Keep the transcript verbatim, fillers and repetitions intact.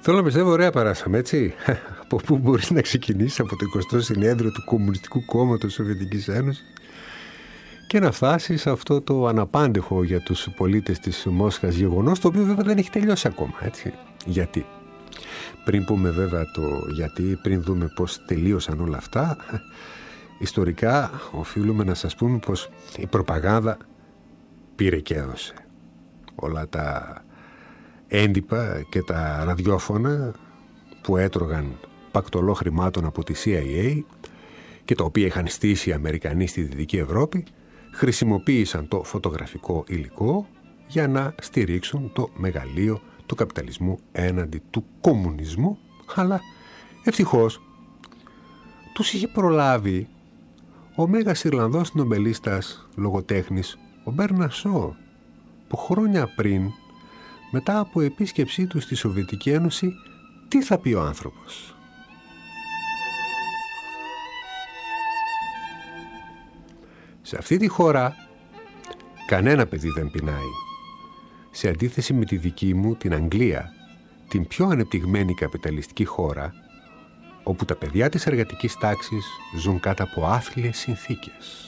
Θέλω να πιστεύω ωραία περάσαμε, έτσι. Από πού μπορείς να ξεκινήσεις? Από το εικοστό συνέδριο του Κομμουνιστικού Κόμματος της Σοβιετικής Ένωσης και να φτάσεις σε αυτό το αναπάντεχο για τους πολίτες της Μόσχας γεγονός, το οποίο βέβαια δεν έχει τελειώσει ακόμα, έτσι. Γιατί? Πριν πούμε βέβαια το γιατί, πριν δούμε πώς τελείωσαν όλα αυτά, ιστορικά οφείλουμε να σας πούμε πως η προπαγάνδα πήρε και έδωσε. Όλα τα έντυπα και τα ραδιόφωνα που έτρωγαν πακτολό χρημάτων από τη σι άι έι και τα οποία είχαν στήσει οι Αμερικανοί στη Δυτική Ευρώπη, χρησιμοποίησαν το φωτογραφικό υλικό για να στηρίξουν το μεγαλείο του καπιταλισμού έναντι του κομμουνισμού, αλλά ευτυχώς τους είχε προλάβει ο μέγας Ιρλανδός νομπελίστας λογοτέχνης ο Μπέρναρντ Σόου, που χρόνια πριν, μετά από επίσκεψή του στη Σοβιετική Ένωση, τι θα πει ο άνθρωπος? Σε αυτή τη χώρα κανένα παιδί δεν πεινάει. Σε αντίθεση με τη δική μου, την Αγγλία, την πιο ανεπτυγμένη καπιταλιστική χώρα, όπου τα παιδιά της εργατικής τάξης ζουν κάτω από άθλιες συνθήκες.